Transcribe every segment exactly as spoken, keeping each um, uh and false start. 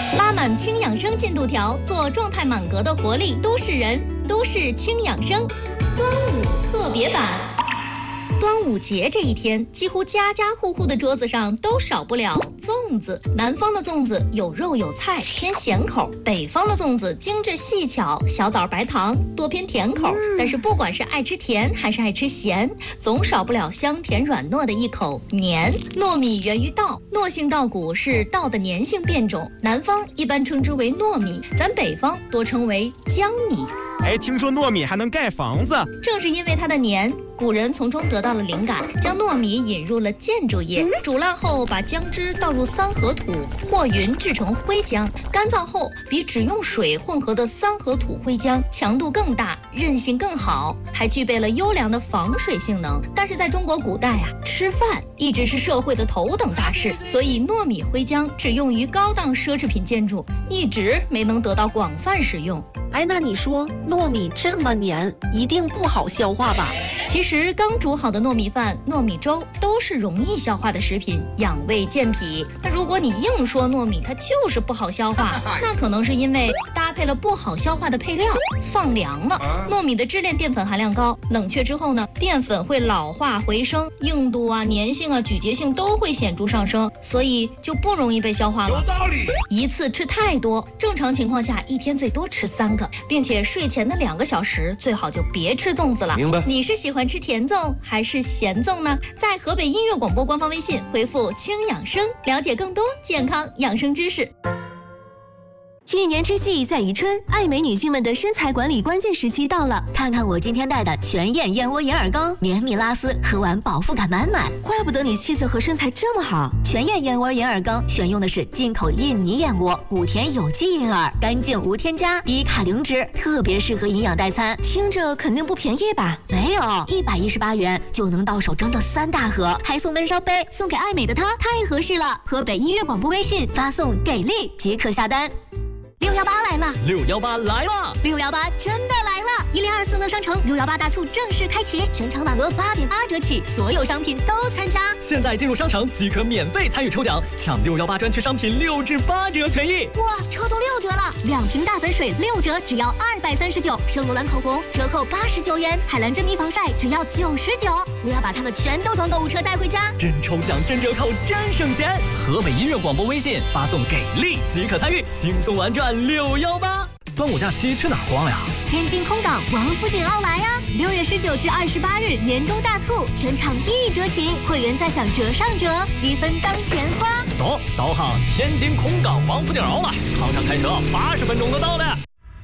拉满轻养生进度条，做状态满格的活力都市人。都市轻养生，端午特别版。端午节这一天，几乎家家户户的桌子上都少不了粽子。南方的粽子有肉有菜，偏咸口；北方的粽子精致细巧，小枣白糖，多偏甜口。但是不管是爱吃甜还是爱吃咸，总少不了香甜软糯的一口黏。糯米源于稻，糯性稻谷是稻的粘性变种，南方一般称之为糯米，咱北方多称为江米。 哎，听说糯米还能盖房子， 正是因为它的黏，古人从中得到了灵感，将糯米引入了建筑业。煮烂后，把浆汁倒入三合土和匀制成灰浆，干燥后比只用水混合的三合土灰浆强度更大，韧性更好，还具备了优良的防水性能。但是在中国古代啊，吃饭一直是社会的头等大事，所以糯米灰浆只用于高档奢侈品建筑，一直没能得到广泛使用。 哎，那你说糯米这么黏，一定不好消化吧？ 其实刚煮好的糯米饭、糯米粥都是容易消化的食品，养胃健脾。那如果你硬说糯米它就是不好消化，那可能是因为搭配了不好消化的配料，放凉了。糯米的支链淀粉含量高，冷却之后呢，淀粉会老化回升，硬度啊、粘性啊、咀嚼性都会显著上升，所以就不容易被消化了。 有道理。 一次吃太多，正常情况下一天最多吃三个，并且睡前的两个小时最好就别吃粽子了。 明白。 你是喜欢吃甜粽还是咸粽呢？在河北音乐广播官方微信回复轻养生，了解更多健康养生知识。 一年之计在于春，爱美女性们的身材管理关键时期到了。 看看我今天带的全燕燕窝银耳羹，绵密拉丝，喝完饱腹感满满。 怪不得你气色和身材这么好。 全燕燕窝银耳羹选用的是进口印尼燕窝，谷田有机银耳，干净无添加，低卡零脂，特别适合营养代餐。 听着肯定不便宜吧？ 没有，一百一十八元就能到手整整三大盒，还送闷烧杯，送给爱美的她太合适了。河北音乐广播微信发送给力即可下单。六幺八来了， 六幺八来了， 六幺八真的来了！一零二四乐商城六幺八大促正式开启，全场满额八点八折起，所有商品都参加。 现在进入商城即可免费参与抽奖，抢六幺八专区商品六至八折权益。 哇，抽到六折了！两瓶大粉水六折，只要二百三十九；圣罗兰口红折扣八十九元；海蓝珍妮防晒只要九十九。我要把它们全都装购物车带回家， 真抽奖真折扣真省钱！河北音乐广播微信发送给力即可参与，轻松玩转六幺八。端午假期去哪儿逛呀？ 天津空港王府井奥莱啊！六月十九至二十八日年终大促，全场一折起，会员再享折上折，积分当钱花。 走，导航天津空港王府井奥莱，航上开车八十分钟就到了。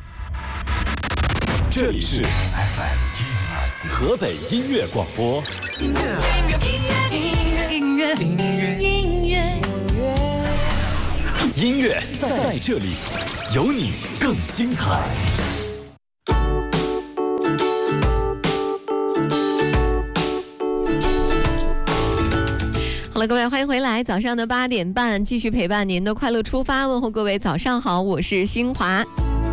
这里是 F M 河北音乐广播。音乐，音乐，音乐，音乐，音乐，音乐在在这里，有你更精彩。 好了，各位欢迎回来，早上的八点半继续陪伴您的快乐出发，问候各位早上好，我是新华。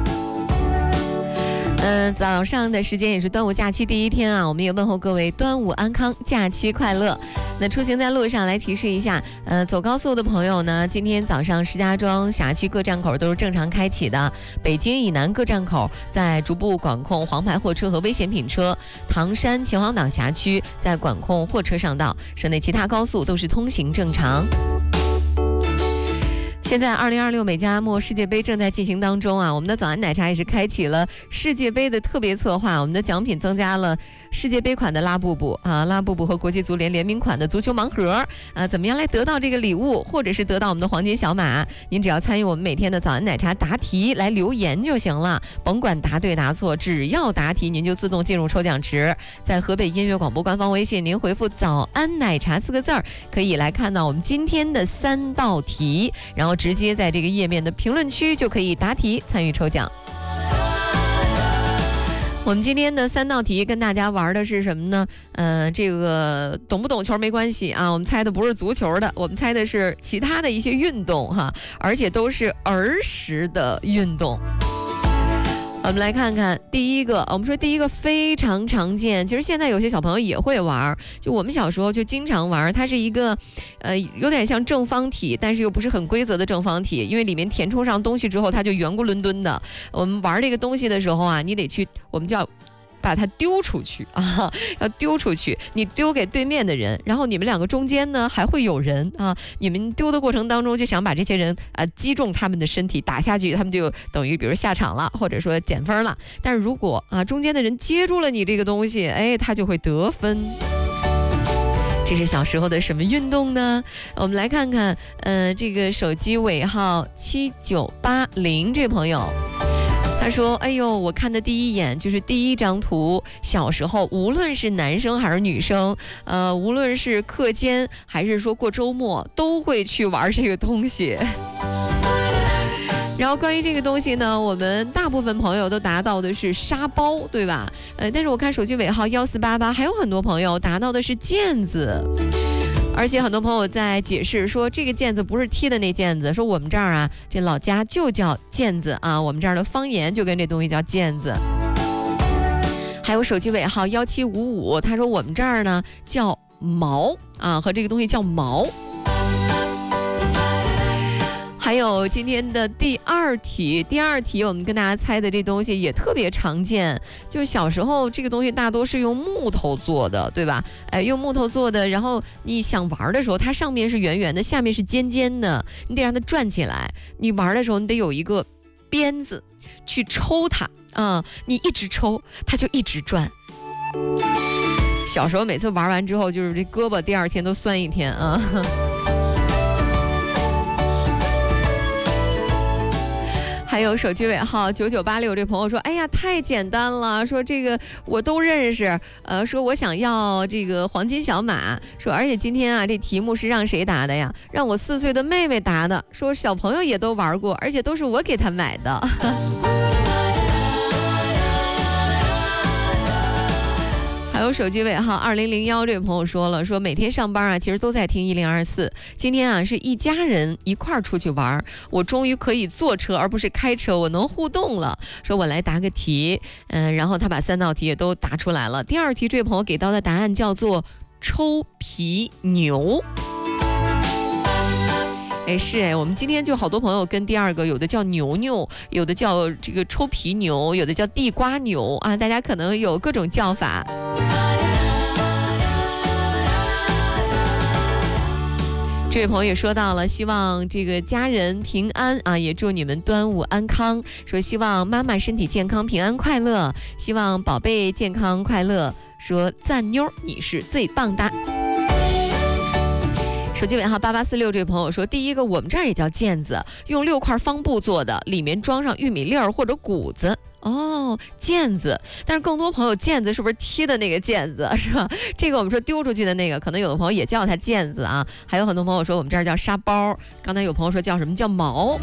嗯、呃，早上的时间也是端午假期第一天啊，我们也问候各位端午安康，假期快乐。那出行在路上来提示一下，呃，走高速的朋友呢，今天早上石家庄辖区各站口都是正常开启的，北京以南各站口在逐步管控黄牌货车和危险品车，唐山秦皇岛辖区在管控货车上道，省内其他高速都是通行正常。现在二零二六美加墨世界杯正在进行当中啊，我们的早安奶茶也是开启了世界杯的特别策划，我们的奖品增加了世界杯款的拉布布啊，拉布布和国际足联联名款的足球盲盒啊，怎么样来得到这个礼物，或者是得到我们的黄金小马？您只要参与我们每天的早安奶茶答题来留言就行了，甭管答对答错，只要答题您就自动进入抽奖池。在河北音乐广播官方微信，您回复早安奶茶四个字儿，可以来看到我们今天的三道题，然后直接在这个页面的评论区就可以答题参与抽奖。我们今天的三道题跟大家玩的是什么呢？呃，这个懂不懂球没关系啊，我们猜的不是足球的，我们猜的是其他的一些运动哈，而且都是儿时的运动。 我们来看看第一个，我们说第一个非常常见，其实现在有些小朋友也会玩，就我们小时候就经常玩，它是一个呃有点像正方体，但是又不是很规则的正方体，因为里面填充上东西之后它就圆咕伦敦的。我们玩这个东西的时候啊，你得去我们叫把它丢出去啊，要丢出去，你丢给对面的人，然后你们两个中间呢还会有人啊，你们丢的过程当中就想把这些人啊击中他们的身体，打下去，他们就等于比如下场了，或者说减分了。但是如果啊中间的人接住了你这个东西，哎，他就会得分。这是小时候的什么运动呢？我们来看看，呃，这个手机尾号七九八零这朋友。他说：“哎呦，我看的第一眼就是第一张图。小时候，无论是男生还是女生，呃，无论是课间还是说过周末，都会去玩这个东西。然后关于这个东西呢，我们大部分朋友都达到的是沙包，对吧？呃，但是我看手机尾号幺四八八，还有很多朋友达到的是毽子。”而且很多朋友在解释说，这个毽子不是踢的那毽子，说我们这儿啊，这老家就叫毽子啊，我们这儿的方言就跟这东西叫毽子。还有手机尾号幺七五五，他说我们这儿呢叫矛啊，和这个东西叫矛。还有今天的第二题，第二题我们跟大家猜的这东西也特别常见，就是小时候这个东西大多是用木头做的，对吧？哎，用木头做的，然后你想玩的时候，它上面是圆圆的，下面是尖尖的，你得让它转起来。你玩的时候，你得有一个鞭子去抽它啊、嗯，你一直抽，它就一直转。小时候每次玩完之后，就是这胳膊第二天都酸一天啊。还有手机尾号九九八六这朋友说，哎呀，太简单了，说这个我都认识，呃，说我想要这个黄金小马，说而且今天啊这题目是让谁答的呀？让我四岁的妹妹答的，说小朋友也都玩过，而且都是我给他买的。还有手机尾号二零零一这位朋友说了，说每天上班啊，其实都在听一零二四。今天啊是一家人一块儿出去玩，我终于可以坐车而不是开车，我能互动了。说我来答个题，嗯、呃，然后他把三道题也都答出来了。第二题这位朋友给到的答案叫做抽皮牛。哎，是哎，我们今天就好多朋友跟第二个，有的叫牛牛，有的叫这个抽皮牛，有的叫地瓜牛啊，大家可能有各种叫法。这位朋友也说到了，希望这个家人平安啊，也祝你们端午安康。说希望妈妈身体健康、平安快乐，希望宝贝健康快乐。说赞妞，你是最棒的。手机尾号八八四六这位朋友说，第一个我们这儿也叫毽子，用六块方布做的，里面装上玉米粒儿或者谷子。哦，毽子，但是更多朋友毽子是不是踢的那个毽子是吧？这个我们说丢出去的那个，可能有的朋友也叫它毽子啊。还有很多朋友说我们这儿叫沙包，刚才有朋友说叫什么叫矛。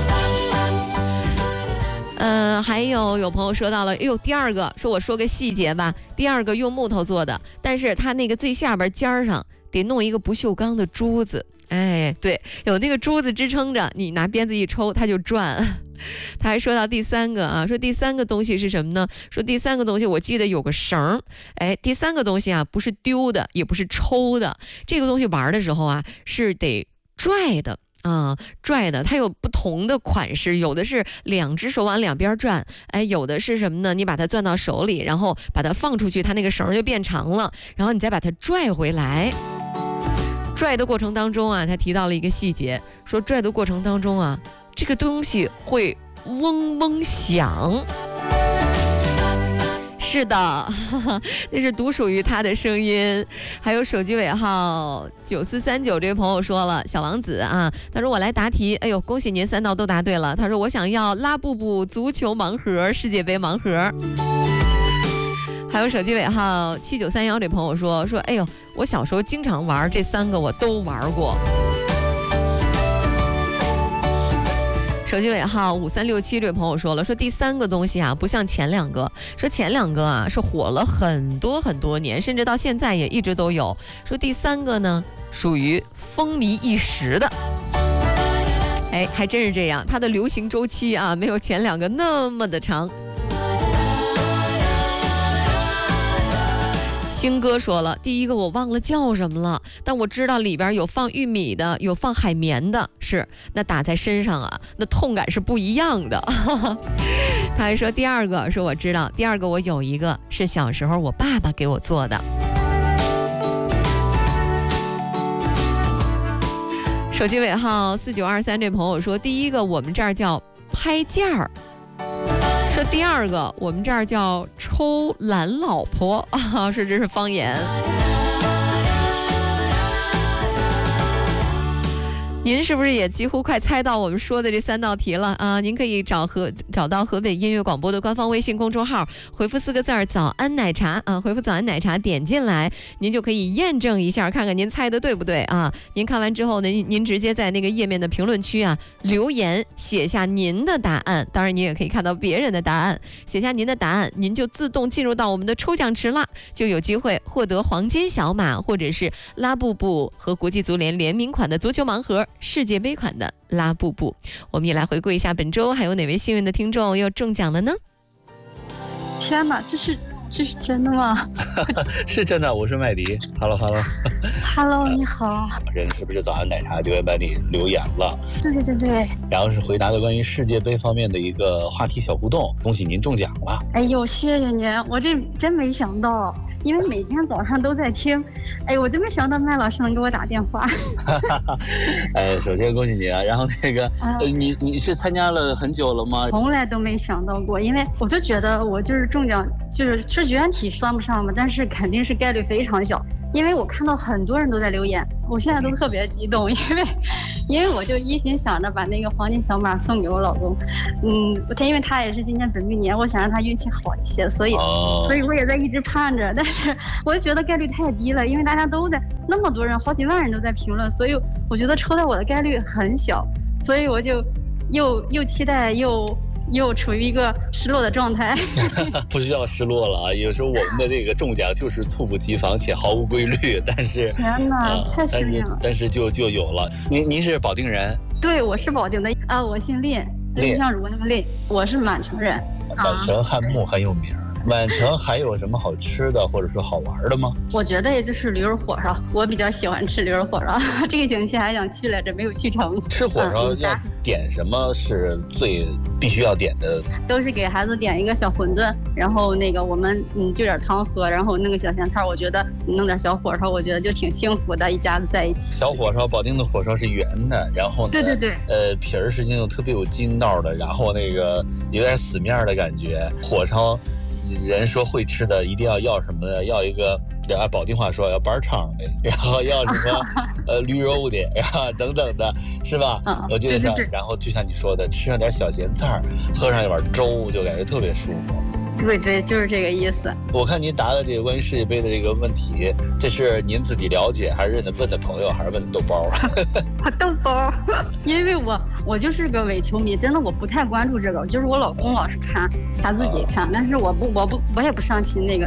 呃，还有有朋友说到了，哎呦，第二个说我说个细节吧，第二个用木头做的，但是它那个最下边尖儿上得弄一个不锈钢的珠子。哎，对，有那个珠子支撑着，你拿鞭子一抽，它就转。他还说到第三个啊，说第三个东西是什么呢？说第三个东西我记得有个绳，哎，第三个东西啊，不是丢的，也不是抽的，这个东西玩的时候啊，是得拽的。啊、嗯，拽的它有不同的款式，有的是两只手往两边转，哎，有的是什么呢？你把它攥到手里，然后把它放出去，它那个绳就变长了，然后你再把它拽回来。拽的过程当中啊，他提到了一个细节，说拽的过程当中啊，这个东西会嗡嗡响。是的，哈哈，那是独属于他的声音。还有手机尾号九四三九这位朋友说了，小王子啊，他说我来答题，哎呦，恭喜您三道都答对了。他说我想要拉布布足球盲盒、世界杯盲盒。还有手机尾号七九三幺这朋友说说，哎呦，我小时候经常玩这三个，我都玩过。手机尾号五三六七这位朋友说了，说第三个东西啊，不像前两个，说前两个啊是火了很多很多年，甚至到现在也一直都有。说第三个呢，属于风靡一时的。哎，还真是这样，它的流行周期啊，没有前两个那么的长。 星哥说了，第一个我忘了叫什么了，但我知道里边有放玉米的，有放海绵的，是那打在身上啊，那痛感是不一样的。他还说第二个，说我知道，第二个我有一个是小时候我爸爸给我做的。手机尾号四九二三这朋友说，第一个我们这儿叫拍件儿，说第二个我们这儿叫抽懒老婆啊，说这是方言。您是不是也几乎快猜到我们说的这三道题了啊？您可以找河找到河北音乐广播的官方微信公众号，回复四个字儿“早安奶茶”啊，回复“早安奶茶”点进来，您就可以验证一下，看看您猜的对不对啊？您看完之后呢，您您直接在那个页面的评论区啊留言，写下您的答案，当然您也可以看到别人的答案，写下您的答案，您就自动进入到我们的抽奖池啦，就有机会获得黄金小马或者是拉布布和国际足联联名款的足球盲盒。世界杯款的拉布布。我们也来回顾一下本周还有哪位幸运的听众又中奖了呢？ 天哪，这是这是真的吗？ 是真的，我是麦迪。Hello Hello Hello， 你好。 人是不是早安奶茶留言板里留言了？ 对对对。 然后是回答的关于世界杯方面的一个话题小互动，恭喜您中奖了。 哎呦，谢谢您，我这真没想到。因为每天早上都在听，哎，我真没想到麦老师能给我打电话。 哎，首先恭喜你啊！然后那个，呃、你你是参加了很久了吗？ 从来都没想到过，因为我就觉得我就是中奖，就是是绝缘体算不上嘛，但是肯定是概率非常小。因为我看到很多人都在留言，我现在都特别激动，因为因为我就一心想着把那个黄金小马送给我老公，嗯，他因为他也是今年本命年，我想让他运气好一些，所以、哦、所以我也在一直盼着，但是我就觉得概率太低了，因为大家都在那么多人，好几万人都在评论，所以我觉得抽到我的概率很小，所以我就又又期待又。又处于一个失落的状态。 不需要失落了啊！有时候我们的这个中奖就是猝不及防且毫无规律，但是天哪，呃、太幸运了！ 但是就就有了。您您是保定人？ 对，我是保定的啊，我姓蔺，蔺相如那个蔺，我是满城人。 满城汉墓很有名。满城还有什么好吃的或者说好玩的吗？ 我觉得也就是驴肉火烧，我比较喜欢吃驴肉火烧。这个星期还想去来着，没有去成。 吃火烧要点什么是最必须要点的？ 都是给孩子点一个小馄饨，然后那个我们嗯就点汤喝，然后弄个小咸菜。我觉得弄点小火烧，我觉得就挺幸福的，一家子在一起。 小火烧，保定的火烧是圆的，然后呢， 对对对， 呃皮儿是那种特别有筋道的，然后那个有点死面的感觉。火烧。人说会吃的一定要要什么呢？要一个，按保定话说要板肠的，然后要什么呃驴肉的，然后等等的，是吧？ 嗯， 我记得上， 对对对， 然后就像你说的，吃上点小咸菜，喝上一碗粥，就感觉特别舒服。 对对，就是这个意思。 我看您答的这个关于世界杯的这个问题，这是您自己了解，还是问的朋友，还是问的豆包？ 豆包，因为我我就是个伪球迷，真的我不太关注这个，就是我老公老是看，他自己看，但是我不我不我也不上心那个。